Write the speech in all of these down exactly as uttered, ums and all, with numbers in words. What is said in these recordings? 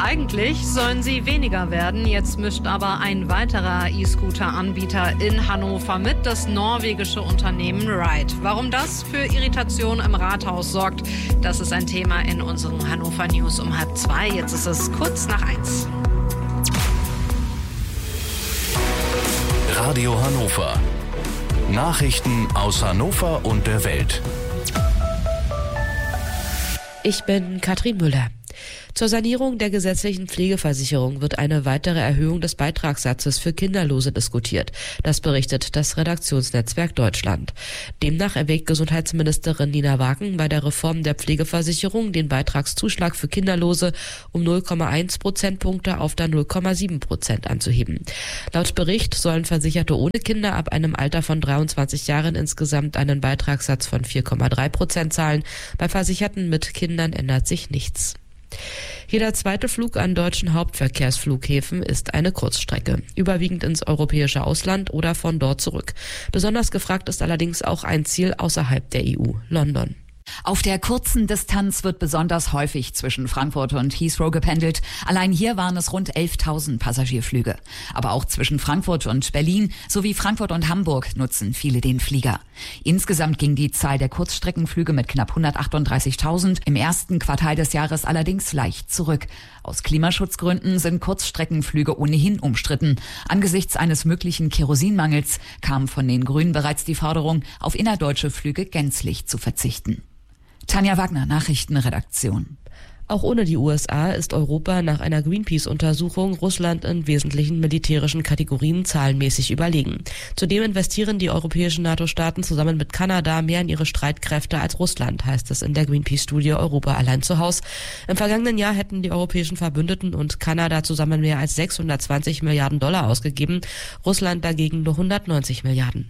Eigentlich sollen sie weniger werden. Jetzt mischt aber ein weiterer E-Scooter-Anbieter in Hannover mit, das norwegische Unternehmen Ride. Warum das für Irritation im Rathaus sorgt, das ist ein Thema in unseren Hannover News um halb zwei. Jetzt ist es kurz nach eins. Radio Hannover. Nachrichten aus Hannover und der Welt. Ich bin Katrin Müller. Zur Sanierung der gesetzlichen Pflegeversicherung wird eine weitere Erhöhung des Beitragssatzes für Kinderlose diskutiert. Das berichtet das Redaktionsnetzwerk Deutschland. Demnach erwägt Gesundheitsministerin Nina Wagen bei der Reform der Pflegeversicherung den Beitragszuschlag für Kinderlose um null Komma eins Prozentpunkte auf dann null Komma sieben Prozent anzuheben. Laut Bericht sollen Versicherte ohne Kinder ab einem Alter von dreiundzwanzig Jahren insgesamt einen Beitragssatz von vier Komma drei Prozent zahlen. Bei Versicherten mit Kindern ändert sich nichts. Jeder zweite Flug an deutschen Hauptverkehrsflughäfen ist eine Kurzstrecke, überwiegend ins europäische Ausland oder von dort zurück. Besonders gefragt ist allerdings auch ein Ziel außerhalb der E U, London. Auf der kurzen Distanz wird besonders häufig zwischen Frankfurt und Heathrow gependelt. Allein hier waren es rund elftausend Passagierflüge. Aber auch zwischen Frankfurt und Berlin sowie Frankfurt und Hamburg nutzen viele den Flieger. Insgesamt ging die Zahl der Kurzstreckenflüge mit knapp hundertachtunddreißigtausend im ersten Quartal des Jahres allerdings leicht zurück. Aus Klimaschutzgründen sind Kurzstreckenflüge ohnehin umstritten. Angesichts eines möglichen Kerosinmangels kam von den Grünen bereits die Forderung, auf innerdeutsche Flüge gänzlich zu verzichten. Tanja Wagner, Nachrichtenredaktion. Auch ohne die U S A ist Europa nach einer Greenpeace-Untersuchung Russland in wesentlichen militärischen Kategorien zahlenmäßig überlegen. Zudem investieren die europäischen NATO-Staaten zusammen mit Kanada mehr in ihre Streitkräfte als Russland, heißt es in der Greenpeace-Studie Europa allein zu Haus. Im vergangenen Jahr hätten die europäischen Verbündeten und Kanada zusammen mehr als sechshundertzwanzig Milliarden Dollar ausgegeben, Russland dagegen nur hundertneunzig Milliarden.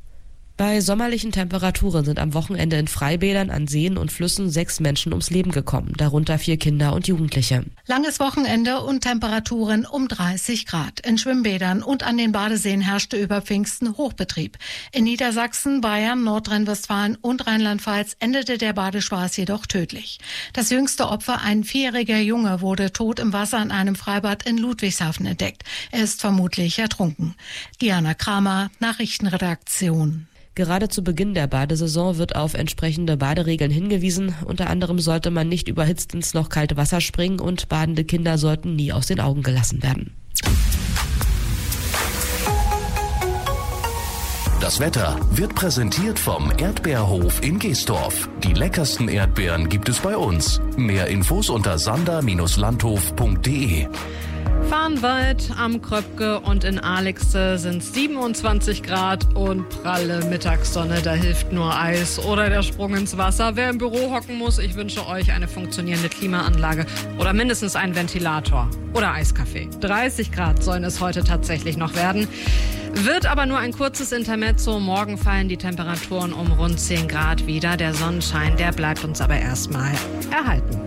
Bei sommerlichen Temperaturen sind am Wochenende in Freibädern, an Seen und Flüssen sechs Menschen ums Leben gekommen, darunter vier Kinder und Jugendliche. Langes Wochenende und Temperaturen um dreißig Grad. In Schwimmbädern und an den Badeseen herrschte über Pfingsten Hochbetrieb. In Niedersachsen, Bayern, Nordrhein-Westfalen und Rheinland-Pfalz endete der Badespaß jedoch tödlich. Das jüngste Opfer, ein vierjähriger Junge, wurde tot im Wasser in einem Freibad in Ludwigshafen entdeckt. Er ist vermutlich ertrunken. Diana Kramer, Nachrichtenredaktion. Gerade zu Beginn der Badesaison wird auf entsprechende Baderegeln hingewiesen. Unter anderem sollte man nicht überhitzt ins noch kalte Wasser springen und badende Kinder sollten nie aus den Augen gelassen werden. Das Wetter wird präsentiert vom Erdbeerhof in Geesdorf. Die leckersten Erdbeeren gibt es bei uns. Mehr Infos unter sander Bindestrich landhof punkt de. Farnwald, am Kröpke und in Alexe sind siebenundzwanzig Grad und pralle Mittagssonne. Da hilft nur Eis oder der Sprung ins Wasser. Wer im Büro hocken muss, ich wünsche euch eine funktionierende Klimaanlage oder mindestens einen Ventilator oder Eiskaffee. dreißig Grad sollen es heute tatsächlich noch werden. Wird aber nur ein kurzes Intermezzo. Morgen fallen die Temperaturen um rund zehn Grad wieder. Der Sonnenschein, der bleibt uns aber erstmal erhalten.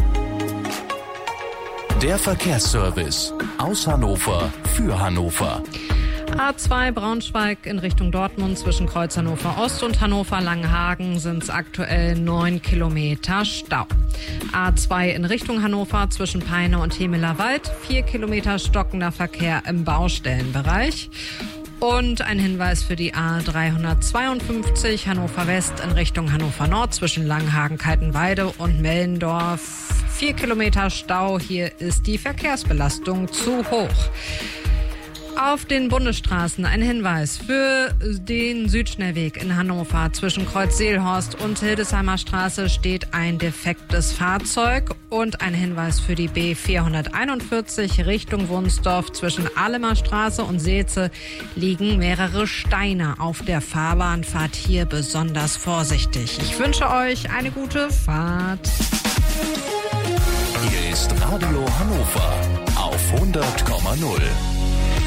Der Verkehrsservice aus Hannover für Hannover. A zwei Braunschweig in Richtung Dortmund zwischen Kreuz Hannover Ost und Hannover Langenhagen sind es aktuell neun Kilometer Stau. A zwei in Richtung Hannover zwischen Peine und Hemeler Wald, vier Kilometer stockender Verkehr im Baustellenbereich. Und ein Hinweis für die A dreihundertzweiundfünfzig Hannover West in Richtung Hannover Nord zwischen Langenhagen, Kaltenweide und Mellendorf. Vier Kilometer Stau, hier ist die Verkehrsbelastung zu hoch. Auf den Bundesstraßen ein Hinweis für den Südschnellweg in Hannover. Zwischen Kreuz-Seelhorst und Hildesheimer Straße steht ein defektes Fahrzeug. Und ein Hinweis für die B vierhunderteinundvierzig Richtung Wunsdorf. Zwischen Ahlemer Straße und Seelze liegen mehrere Steine auf der Fahrbahn. Fahrt hier besonders vorsichtig. Ich wünsche euch eine gute Fahrt. Hier ist Radio Hannover auf hundert Komma null.